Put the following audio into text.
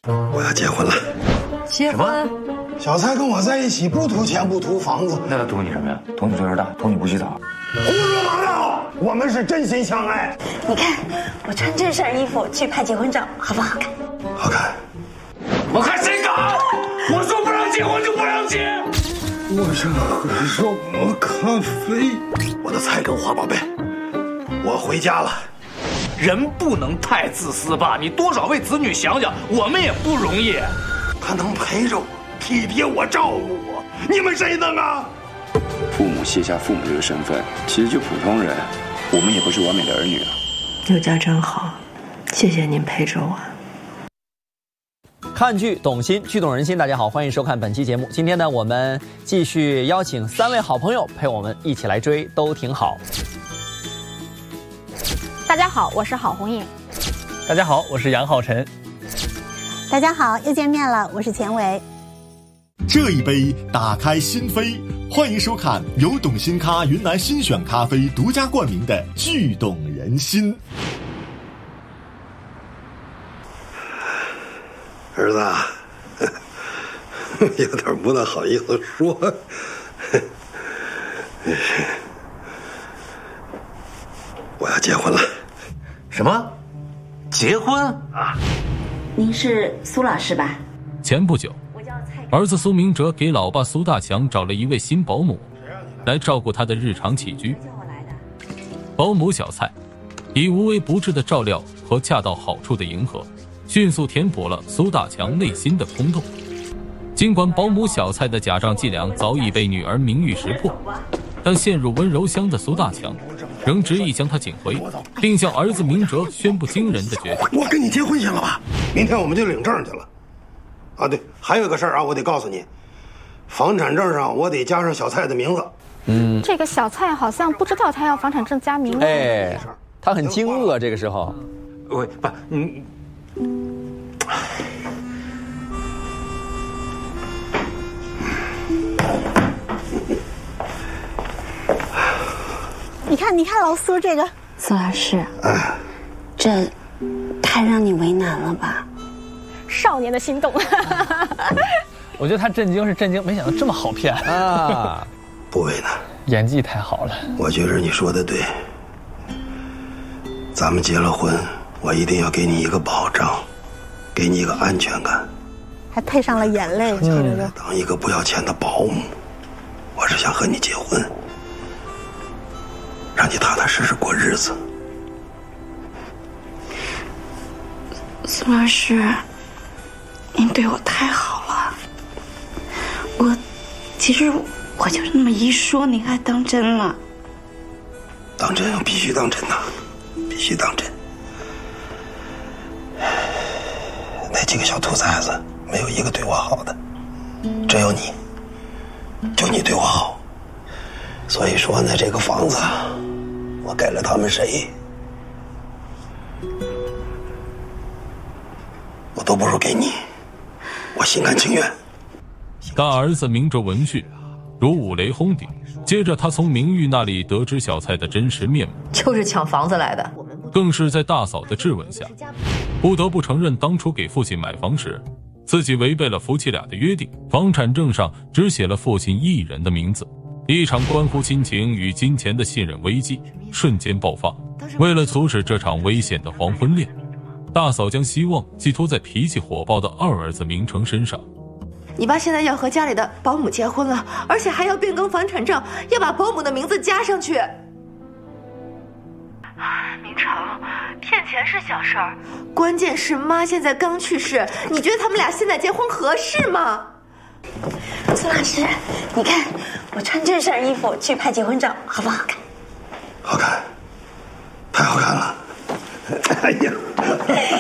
我要结婚了。 结婚？ 小蔡跟我在一起，不图钱，不图房子， 那他图你什么呀？图你岁数大，图你不洗澡。 胡说八道！我们是真心相爱。 你看，我穿这身衣服去拍结婚照，好不好看？ 好看。 我看谁敢！我说不让结婚就不让结。 我想喝什么咖啡？我的菜跟花宝贝，我回家了。 人不能太自私吧？你多少为子女想想，我们也不容易。 他能陪着我，体贴我，照顾我，你们谁能啊？ 父母卸下父母这个身份，其实就普通人，我们也不是完美的儿女啊。 有家真好，谢谢您陪着我。 看剧懂心，剧懂人心。大家好，欢迎收看本期节目。今天呢，我们继续邀请3位好朋友陪我们一起来追，都挺好。 大家好，我是郝红颖。 大家好，我是杨浩晨。 大家好，又见面了，我是钱伟。 这一杯打开心扉，欢迎收看由懂心咖云南新选咖啡独家冠名的剧懂人心。 儿子，有点不大好意思说。我要结婚了。 什么？结婚啊？ 您是苏老师吧？ 前不久，儿子苏明哲给老爸苏大强找了一位新保姆，来照顾他的日常起居。保姆小蔡以无微不至的照料和恰到好处的迎合，迅速填补了苏大强内心的空洞。尽管保姆小蔡的假账伎俩早已被女儿名誉识破，但陷入温柔乡的苏大强仍执意将他请回，并向儿子明哲宣布惊人的决定： 我跟你结婚行了吧？明天我们就领证去了。啊，对，还有一个事儿啊，我得告诉你，房产证上我得加上小蔡的名字。 这个小蔡好像不知道他要房产证加名字。 哎，他很惊愕，这个时候。 喂，不， 你看老苏这个。 苏老师，这太让你为难了吧？ 少年的心动。 我觉得他震惊是震惊，没想到这么好骗啊！ 不为难， 演技太好了。 我觉着你说的对，咱们结了婚，我一定要给你一个保障，给你一个安全感， 还配上了眼泪。 当一个不要钱的保姆，我是想和你结婚，让你踏踏实实过日子。 苏老师，您对我太好了。其实我就是那么一说，您还当真了？ 当真，必须当真呐，必须当真。那几个小兔崽子没有一个对我好的，只有你，就你对我好。所以说呢，这个房子我给了他们谁，我都不如给你，我心甘情愿。 但儿子明哲闻讯，如五雷轰顶。接着他从明玉那里得知小蔡的真实面目， 就是抢房子来的。 更是在大嫂的质问下，不得不承认当初给父亲买房时，自己违背了夫妻俩的约定，房产证上只写了父亲一人的名字。一场关乎亲情与金钱的信任危机瞬间爆发。为了阻止这场危险的黄昏恋，大嫂将希望寄托在脾气火爆的二儿子明成身上。 你爸现在要和家里的保姆结婚了，而且还要变更房产证，要把保姆的名字加上去。明成，骗钱是小事儿，关键是妈现在刚去世，你觉得他们俩现在结婚合适吗？ 苏老师，你看我穿这身衣服去拍结婚照，好不好看？ 好看，太好看了。哎呀。